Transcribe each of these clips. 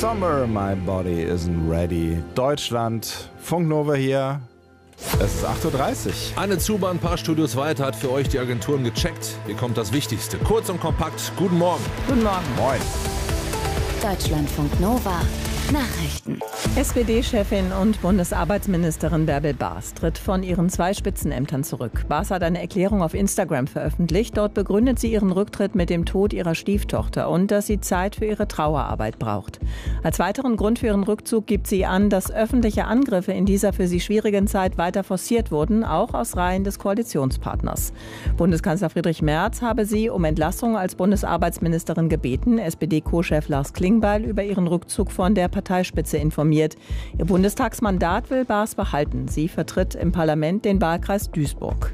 Summer, my body isn't ready. Deutschland, Funk Nova hier. Es ist 8:30 Uhr. Eine Zuba, ein paar Studios weiter hat für euch die Agenturen gecheckt. Hier kommt das Wichtigste. Kurz und kompakt. Guten Morgen. Guten Morgen. Moin. Deutschlandfunk Nova. Nachrichten. SPD-Chefin und Bundesarbeitsministerin Bärbel Baas tritt von ihren 2 Spitzenämtern zurück. Baas hat eine Erklärung auf Instagram veröffentlicht. Dort begründet sie ihren Rücktritt mit dem Tod ihrer Stieftochter und dass sie Zeit für ihre Trauerarbeit braucht. Als weiteren Grund für ihren Rückzug gibt sie an, dass öffentliche Angriffe in dieser für sie schwierigen Zeit weiter forciert wurden, auch aus Reihen des Koalitionspartners. Bundeskanzler Friedrich Merz habe sie um Entlassung als Bundesarbeitsministerin gebeten. SPD-Co-Chef Lars Klingbeil über ihren Rückzug von der Parteispitze informiert. Ihr Bundestagsmandat will Baas behalten. Sie vertritt im Parlament den Wahlkreis Duisburg.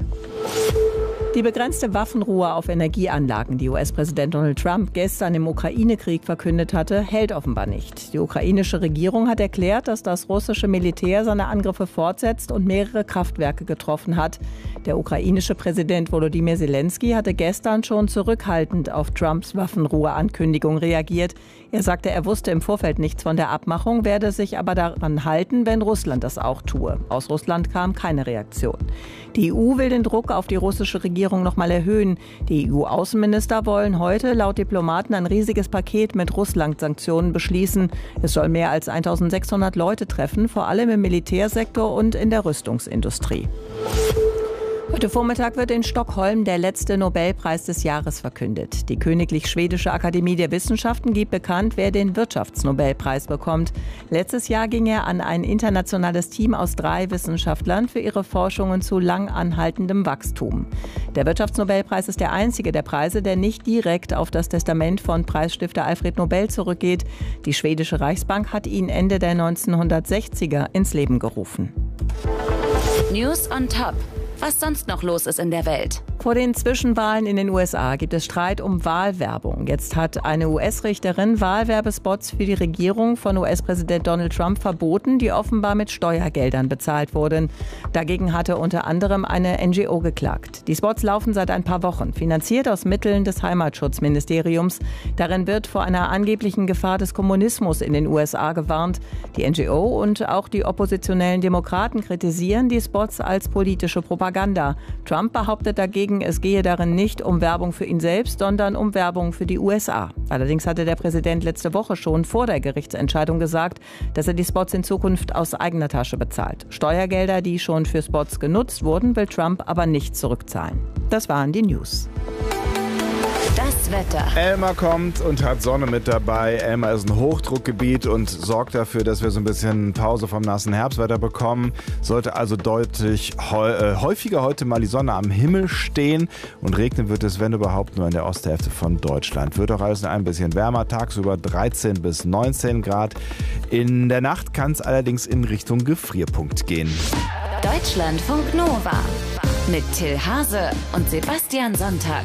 Die begrenzte Waffenruhe auf Energieanlagen, die US-Präsident Donald Trump gestern im Ukraine-Krieg verkündet hatte, hält offenbar nicht. Die ukrainische Regierung hat erklärt, dass das russische Militär seine Angriffe fortsetzt und mehrere Kraftwerke getroffen hat. Der ukrainische Präsident Volodymyr Zelensky hatte gestern schon zurückhaltend auf Trumps Waffenruhe-Ankündigung reagiert. Er sagte, er wusste im Vorfeld nichts von der Abmachung, werde sich aber daran halten, wenn Russland das auch tue. Aus Russland kam keine Reaktion. Die EU will den Druck auf die russische Regierung noch mal erhöhen. Die EU-Außenminister wollen heute laut Diplomaten ein riesiges Paket mit Russland-Sanktionen beschließen. Es soll mehr als 1600 Leute treffen, vor allem im Militärsektor und in der Rüstungsindustrie. Heute Vormittag wird in Stockholm der letzte Nobelpreis des Jahres verkündet. Die Königlich Schwedische Akademie der Wissenschaften gibt bekannt, wer den Wirtschaftsnobelpreis bekommt. Letztes Jahr ging er an ein internationales Team aus 3 Wissenschaftlern für ihre Forschungen zu lang anhaltendem Wachstum. Der Wirtschaftsnobelpreis ist der einzige der Preise, der nicht direkt auf das Testament von Preisstifter Alfred Nobel zurückgeht. Die schwedische Reichsbank hat ihn Ende der 1960er ins Leben gerufen. News on Top. Was sonst noch los ist in der Welt. Vor den Zwischenwahlen in den USA gibt es Streit um Wahlwerbung. Jetzt hat eine US-Richterin Wahlwerbespots für die Regierung von US-Präsident Donald Trump verboten, die offenbar mit Steuergeldern bezahlt wurden. Dagegen hatte unter anderem eine NGO geklagt. Die Spots laufen seit ein paar Wochen, finanziert aus Mitteln des Heimatschutzministeriums. Darin wird vor einer angeblichen Gefahr des Kommunismus in den USA gewarnt. Die NGO und auch die oppositionellen Demokraten kritisieren die Spots als politische Propaganda. Trump behauptet dagegen, es gehe darin nicht um Werbung für ihn selbst, sondern um Werbung für die USA. Allerdings hatte der Präsident letzte Woche schon vor der Gerichtsentscheidung gesagt, dass er die Spots in Zukunft aus eigener Tasche bezahlt. Steuergelder, die schon für Spots genutzt wurden, will Trump aber nicht zurückzahlen. Das waren die News. Das Wetter. Elmar kommt und hat Sonne mit dabei. Elmar ist ein Hochdruckgebiet und sorgt dafür, dass wir so ein bisschen Pause vom nassen Herbstwetter bekommen. Sollte also deutlich häufiger heute mal die Sonne am Himmel stehen. Und regnen wird es, wenn überhaupt, nur in der Osthälfte von Deutschland. Wird auch alles ein bisschen wärmer. Tagsüber 13 bis 19 Grad. In der Nacht kann es allerdings in Richtung Gefrierpunkt gehen. Deutschlandfunk Nova. Mit Till Hase und Sebastian Sonntag.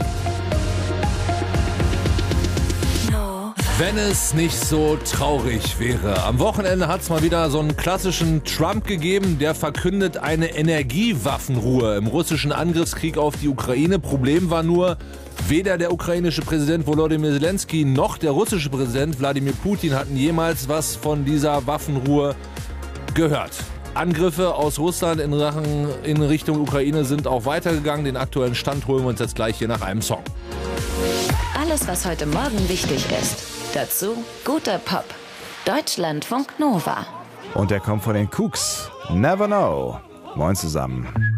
Wenn es nicht so traurig wäre. Am Wochenende hat es mal wieder so einen klassischen Trump gegeben, der verkündet eine Energiewaffenruhe im russischen Angriffskrieg auf die Ukraine. Problem war nur, weder der ukrainische Präsident Volodymyr Zelensky noch der russische Präsident Wladimir Putin hatten jemals was von dieser Waffenruhe gehört. Angriffe aus Russland in Richtung Ukraine sind auch weitergegangen. Den aktuellen Stand holen wir uns jetzt gleich hier nach einem Song. Alles, was heute Morgen wichtig ist. Dazu guter Pop. Deutschlandfunk Nova. Und der kommt von den Cooks. Never Know. Moin zusammen.